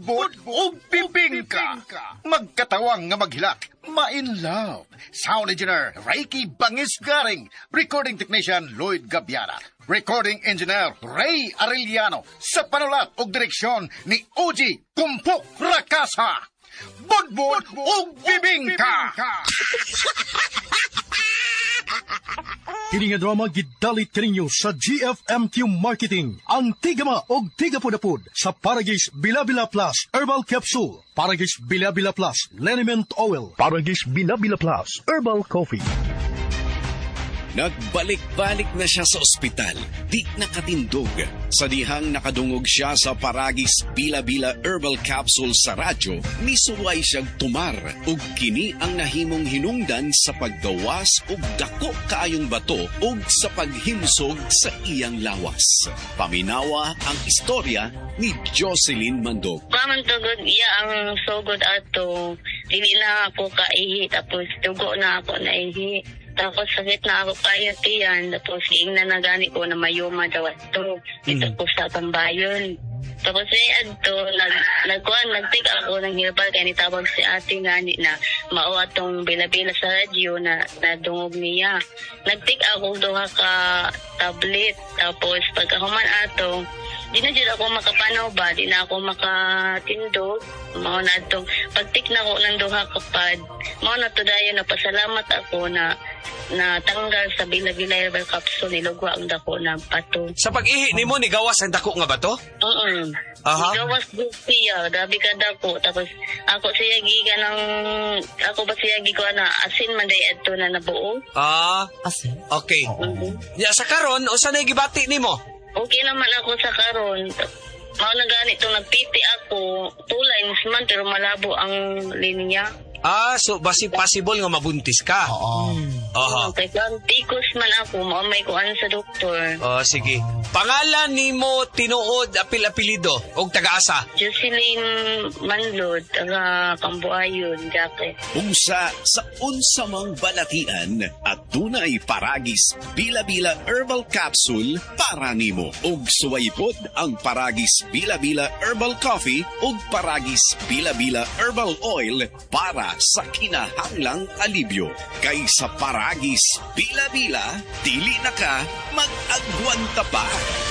budbud o bibingka. Magkatawang nga maghilak. Ma-in love. Sound engineer, Reiki Bangis-Garing. Recording technician, Lloyd Gabiara. Recording engineer, Ray Arellano. Sa panulat o direksyon ni Oji Kumpok Rakasa. Budbud o bibingka. Kini nga drama gidalit kaninyo sa GFMQ Marketing. Ang tigama o tigapudapud sa Paragis Bila-Bila Plus Herbal Capsule, Paragis Bila-Bila Plus Liniment Oil, Paragis Bila-Bila Plus Herbal Coffee. Nagbalik-balik na siya sa ospital, di nakatindog. Sa dihang nakadungog siya sa Paragis Bila-Bila Herbal Capsule sa radyo, misuway siyang tumar ug kini ang nahimong hinungdan sa paggawas ug dako kaayong bato ug sa paghimsog sa iyang lawas. Paminawa ang istorya ni Jocelyn Mandog. Kaman tugod iya ang sugod ato, dili na ako kaihi tapos dugo na ako naihi. Tapos sakit na ako kayo tiyan. Tapos giingnan na gani ko na mayuma daw ito. Dito po sa Tambayon. Tapos to nagtik ako ng herbal kaya nitawag si ate gani na mao atong bila-bila sa radyo na nadungog niya. Nagtik ako duha ka tablet. Tapos pagkahuman ato, di na dyan ako makapanaw ba, di na ako makatindog. Mao na itong pagtik na ko ng duha kapad. Mao na to dayo na pasalamat ako na tanggal sa Bila-Bila Herbal Capsule, nilugwa ang dako na bato. Sa pag-ihi ni mo, nigawas ang dako nga bato? Aha. Nigawas siya, dabi ka dako. Tapos ako siya giga ng, ako ba siya giga na asin man day adto na nabuo. Asin? Okay. Ya, sa karon, o saan gibati ni mo? Okay naman ako sa karon. Mao na ganito, nagpiti ako, 2 lines man, pero malabo ang linya. So basi possible nga mabuntis ka. Kay tikos man ako, may kuan sa doktor. Sige. Pangalan nimo tinuod apil-apelido og taga-asa? Jocelyn Manlod, taga Cambuayon, Jacket. Unsa sa unsa mang balatian at dunay Paragis Bila-Bila Herbal Capsule para nimo. Og suwaypod ang Paragis Bila-Bila Herbal Coffee ug Paragis Bila-Bila Herbal Oil para sa kinahanglang alibyo. Kay sa Paragis Bila-Bila, dili na ka mag-agwanta pa.